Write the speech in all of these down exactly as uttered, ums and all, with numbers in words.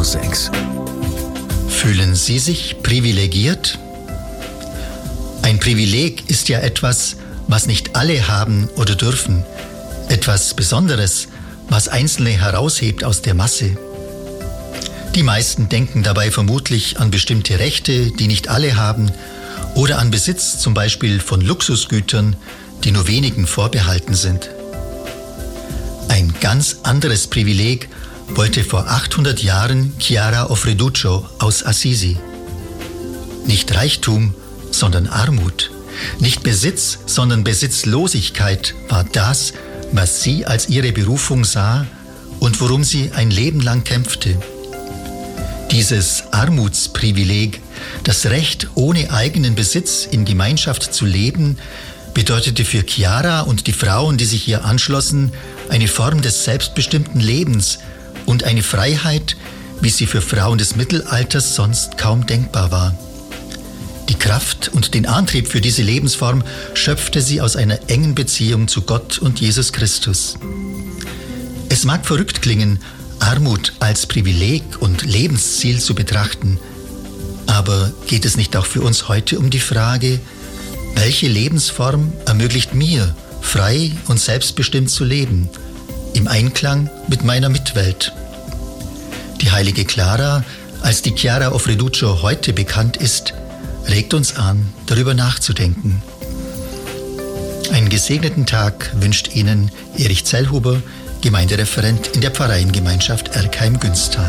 sechs. Fühlen Sie sich privilegiert? Ein Privileg ist ja etwas, was nicht alle haben oder dürfen. Etwas Besonderes, was Einzelne heraushebt aus der Masse. Die meisten denken dabei vermutlich an bestimmte Rechte, die nicht alle haben, oder an Besitz zum Beispiel von Luxusgütern, die nur wenigen vorbehalten sind. Ein ganz anderes Privileg wollte vor achthundert Jahren Chiara of Reduccio aus Assisi. Nicht Reichtum, sondern Armut. Nicht Besitz, sondern Besitzlosigkeit war das, was sie als ihre Berufung sah und worum sie ein Leben lang kämpfte. Dieses Armutsprivileg, das Recht, ohne eigenen Besitz in Gemeinschaft zu leben, bedeutete für Chiara und die Frauen, die sich ihr anschlossen, eine Form des selbstbestimmten Lebens und eine Freiheit, wie sie für Frauen des Mittelalters sonst kaum denkbar war. Die Kraft und den Antrieb für diese Lebensform schöpfte sie aus einer engen Beziehung zu Gott und Jesus Christus. Es mag verrückt klingen, Armut als Privileg und Lebensziel zu betrachten, aber geht es nicht auch für uns heute um die Frage, welche Lebensform ermöglicht mir, frei und selbstbestimmt zu leben, im Einklang mit meiner Mitwelt? Die heilige Clara, als die Chiara of Reduccio heute bekannt ist, regt uns an, darüber nachzudenken. Einen gesegneten Tag wünscht Ihnen Erich Zellhuber, Gemeindereferent in der Pfarreiengemeinschaft Erkheim-Günstal.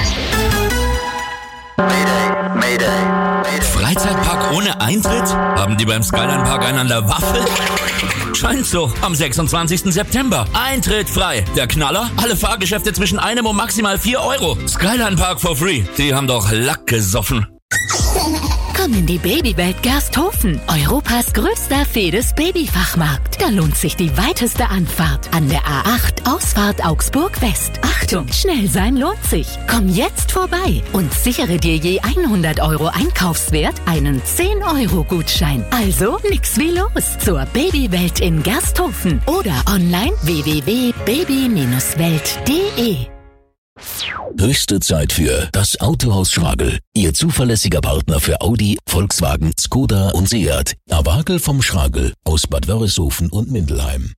Mayday, Mayday. Freizeitpark ohne Eintritt? Haben die beim Skyline Park einen an der Waffel? Scheint so. Am sechsundzwanzigsten September. Eintritt frei. Der Knaller? Alle Fahrgeschäfte zwischen einem und maximal vier Euro. Skyline Park for free. Die haben doch Lack gesoffen. Komm in die Babywelt Gersthofen, Europas größter Fedes-Babyfachmarkt. Da lohnt sich die weiteste Anfahrt an der A acht, Ausfahrt Augsburg West. Achtung, schnell sein lohnt sich. Komm jetzt vorbei und sichere dir je hundert Euro Einkaufswert einen zehn Euro Gutschein. Also nix wie los zur Babywelt in Gersthofen oder online w w w punkt baby welt punkt de. Höchste Zeit für das Autohaus Schragel. Ihr zuverlässiger Partner für Audi, Volkswagen, Skoda und Seat. Avagel vom Schragel aus Bad Wörishofen und Mindelheim.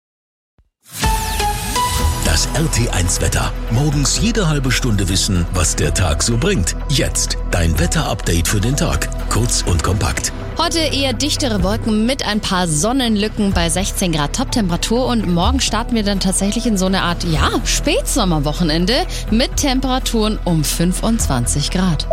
Das R T eins Wetter. Morgens jede halbe Stunde wissen, was der Tag so bringt. Jetzt dein Wetter-Update für den Tag. Kurz und kompakt. Heute eher dichtere Wolken mit ein paar Sonnenlücken bei sechzehn Grad Top-Temperatur und morgen starten wir dann tatsächlich in so eine Art, ja, Spätsommerwochenende mit Temperaturen um fünfundzwanzig Grad.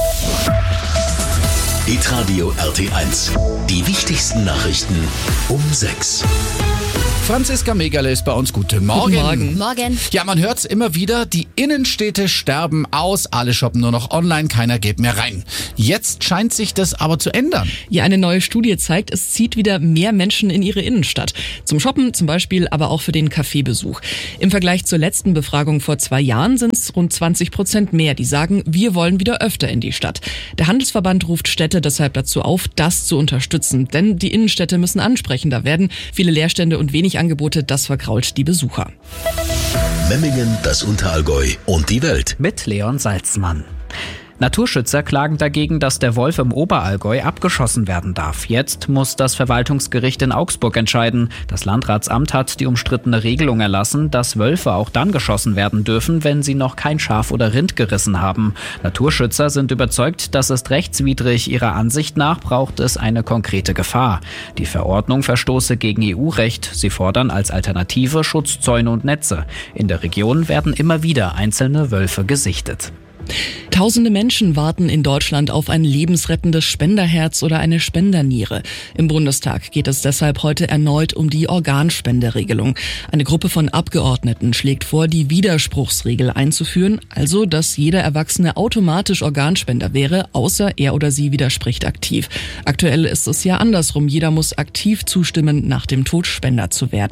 Hitradio R T eins. Die wichtigsten Nachrichten um sechs. Franziska Megale ist bei uns. Guten Morgen. Guten Morgen. Morgen. Ja, man hört's immer wieder, die Innenstädte sterben aus, alle shoppen nur noch online, keiner geht mehr rein. Jetzt scheint sich das aber zu ändern. Ja, eine neue Studie zeigt, es zieht wieder mehr Menschen in ihre Innenstadt. Zum Shoppen zum Beispiel, aber auch für den Kaffeebesuch. Im Vergleich zur letzten Befragung vor zwei Jahren sind es rund zwanzig Prozent mehr, die sagen, wir wollen wieder öfter in die Stadt. Der Handelsverband ruft Städte deshalb dazu auf, das zu unterstützen. Denn die Innenstädte müssen ansprechender werden. Viele Leerstände und wenig Angebote, das vergrault die Besucher. Memmingen, das Unterallgäu und die Welt. Mit Leon Salzmann. Naturschützer klagen dagegen, dass der Wolf im Oberallgäu abgeschossen werden darf. Jetzt muss das Verwaltungsgericht in Augsburg entscheiden. Das Landratsamt hat die umstrittene Regelung erlassen, dass Wölfe auch dann geschossen werden dürfen, wenn sie noch kein Schaf oder Rind gerissen haben. Naturschützer sind überzeugt, das ist rechtswidrig. Ihrer Ansicht nach braucht es eine konkrete Gefahr. Die Verordnung verstoße gegen E U-Recht. Sie fordern als Alternative Schutzzäune und Netze. In der Region werden immer wieder einzelne Wölfe gesichtet. Tausende Menschen warten in Deutschland auf ein lebensrettendes Spenderherz oder eine Spenderniere. Im Bundestag geht es deshalb heute erneut um die Organspenderegelung. Eine Gruppe von Abgeordneten schlägt vor, die Widerspruchsregel einzuführen, also dass jeder Erwachsene automatisch Organspender wäre, außer er oder sie widerspricht aktiv. Aktuell ist es ja andersrum, jeder muss aktiv zustimmen, nach dem Tod Spender zu werden.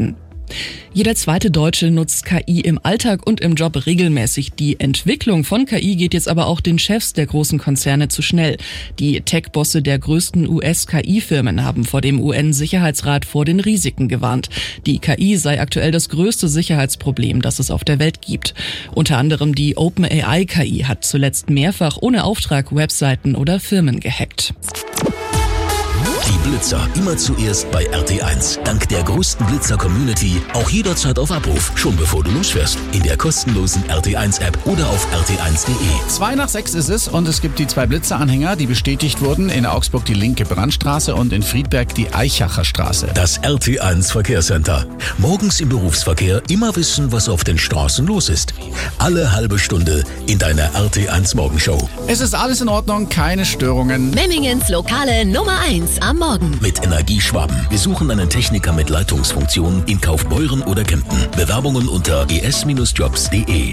Jeder zweite Deutsche nutzt K I im Alltag und im Job regelmäßig. Die Entwicklung von K I geht jetzt aber auch den Chefs der großen Konzerne zu schnell. Die Tech-Bosse der größten U S-K I-Firmen haben vor dem U N-Sicherheitsrat vor den Risiken gewarnt. Die K I sei aktuell das größte Sicherheitsproblem, das es auf der Welt gibt. Unter anderem die OpenAI-K I hat zuletzt mehrfach ohne Auftrag Webseiten oder Firmen gehackt. Die Blitzer immer zuerst bei R T eins. Dank der größten Blitzer-Community auch jederzeit auf Abruf, schon bevor du losfährst. In der kostenlosen R T eins App oder auf r t eins punkt d e. Zwei nach sechs ist es und es gibt die zwei Blitzer-Anhänger, die bestätigt wurden. In Augsburg die linke Brandstraße und in Friedberg die Eichacher Straße. Das R T eins Verkehrscenter. Morgens im Berufsverkehr immer wissen, was auf den Straßen los ist. Alle halbe Stunde in deiner R T eins Morgenshow. Es ist alles in Ordnung, keine Störungen. Memmingens lokale Nummer eins am Morgen. Mit Energieschwaben. Wir suchen einen Techniker mit Leitungsfunktion in Kaufbeuren oder Kempten. Bewerbungen unter e s jobs punkt d e.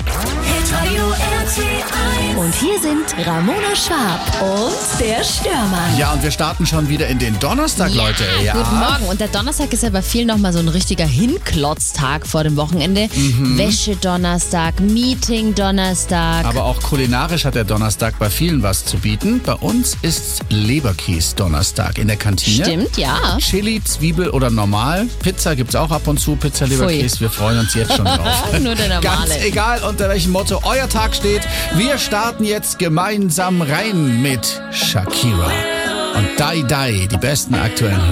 Und hier sind Ramona Schwab und der Störmann. Ja, und wir starten schon wieder in den Donnerstag, Leute. Ja. Guten Morgen. Und der Donnerstag ist ja bei vielen nochmal so ein richtiger Hinklotztag vor dem Wochenende. Mhm. Wäsche-Donnerstag, Meeting-Donnerstag. Aber auch kulinarisch hat der Donnerstag bei vielen was zu bieten. Bei uns ist Leberkäse-Donnerstag in der Kantine. Stimmt, ja. Chili, Zwiebel oder normal. Pizza gibt's auch ab und zu. Pizza, Leberkäse. Wir freuen uns jetzt schon drauf. Nur der normale. Ganz egal, unter welchem Motto euer Tag steht. Wir starten jetzt gemeinsam rein mit Shakira und Die Die, die besten aktuellen